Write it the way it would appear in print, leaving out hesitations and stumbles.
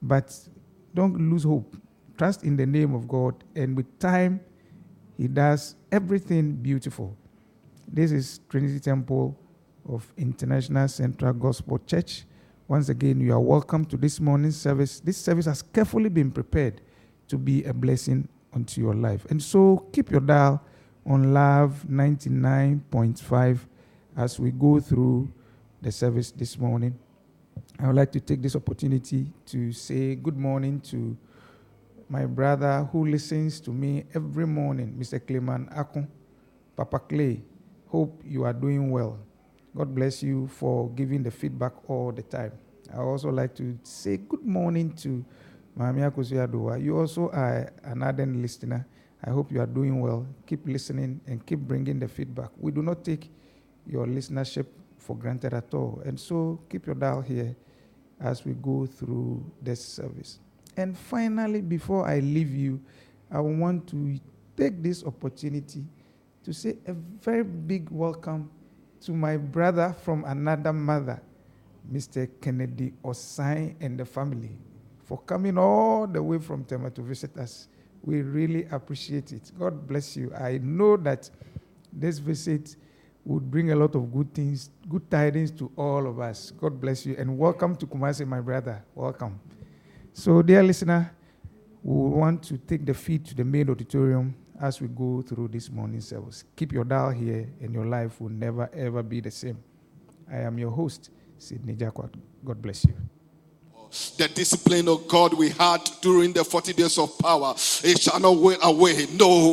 But don't lose hope. Trust in the name of God, and with time, He does everything beautiful. This is Trinity Temple of International Central Gospel Church. Once again, you are welcome to this morning's service. This service has carefully been prepared to be a blessing unto your life. And so keep your dial on Love 99.5 as we go through the service this morning. I would like to take this opportunity to say good morning to my brother who listens to me every morning, Mr. Clement Akon, Papa Clay. Hope you are doing well. God bless you for giving the feedback all the time. I also like to say good morning to Mami Akosuadowa. You also are an ardent listener. I hope you are doing well. Keep listening and keep bringing the feedback. We do not take your listenership for granted at all. And so keep your dial here as we go through this service. And finally, before I leave you, I want to take this opportunity to say a very big welcome to my brother from another mother, Mr. Kennedy Osai and the family, for coming all the way from Tema to visit us. We really appreciate it. God bless you. I know that this visit would bring a lot of good things, good tidings to all of us. God bless you. And welcome to Kumasi, my brother. Welcome. So, dear listener, we want to take the feed to the main auditorium as we go through this morning's service. Keep your dial here, and your life will never, ever be the same. I am your host, Sidney Jacquard. God bless you. The discipline of God we had during the 40 days of power, it shall not wait away. No.